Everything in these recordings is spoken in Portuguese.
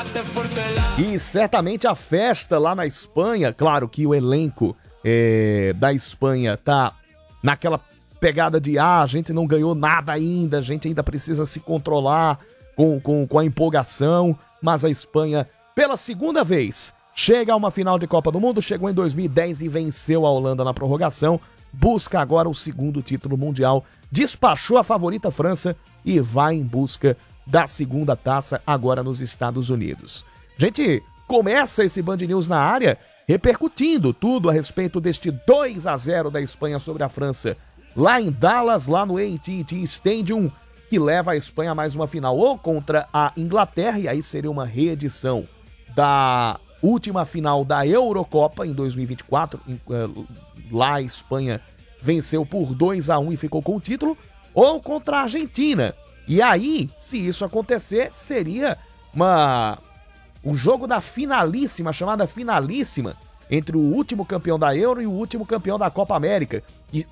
E certamente a festa lá na Espanha, claro que o elenco da Espanha tá naquela pegada de a gente não ganhou nada ainda, a gente ainda precisa se controlar com a empolgação, mas a Espanha, pela segunda vez, chega a uma final de Copa do Mundo, chegou em 2010 e venceu a Holanda na prorrogação, busca agora o segundo título mundial, despachou a favorita França e vai em busca da segunda taça agora nos Estados Unidos. A gente começa esse Band News na área repercutindo tudo a respeito deste 2-0 da Espanha sobre a França, lá em Dallas, lá no AT&T Stadium, que leva a Espanha a mais uma final ou contra a Inglaterra, e aí seria uma reedição da última final da Eurocopa em 2024, lá a Espanha venceu por 2-1 e ficou com o título, ou contra a Argentina. E aí, se isso acontecer, seria um jogo da finalíssima, chamada finalíssima, entre o último campeão da Euro e o último campeão da Copa América, que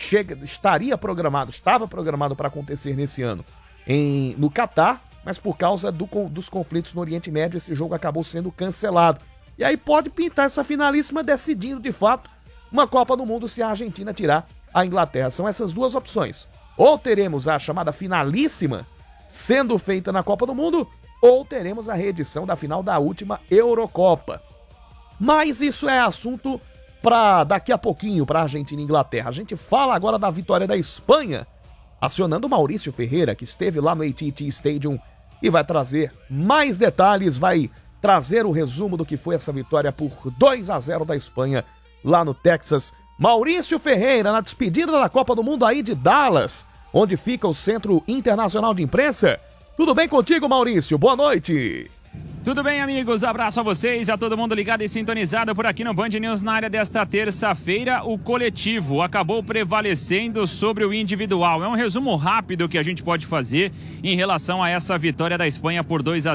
estava programado para acontecer nesse ano no Catar, mas por causa dos conflitos no Oriente Médio, esse jogo acabou sendo cancelado. E aí pode pintar essa finalíssima decidindo, de fato, uma Copa do Mundo se a Argentina tirar a Inglaterra. São essas duas opções. Ou teremos a chamada finalíssima sendo feita na Copa do Mundo, ou teremos a reedição da final da última Eurocopa. Mas isso é assunto para daqui a pouquinho, para Argentina e Inglaterra. A gente fala agora da vitória da Espanha, acionando o Maurício Ferreira, que esteve lá no AT&T Stadium e vai trazer mais detalhes, vai trazer o resumo do que foi essa vitória por 2-0 da Espanha lá no Texas. Maurício Ferreira, na despedida da Copa do Mundo aí de Dallas, onde fica o Centro Internacional de Imprensa. Tudo bem contigo, Maurício? Boa noite. Tudo bem, amigos? Abraço a vocês, a todo mundo ligado e sintonizado por aqui no Band News na área desta terça-feira. O coletivo acabou prevalecendo sobre o individual. É um resumo rápido que a gente pode fazer em relação a essa vitória da Espanha por 2-0.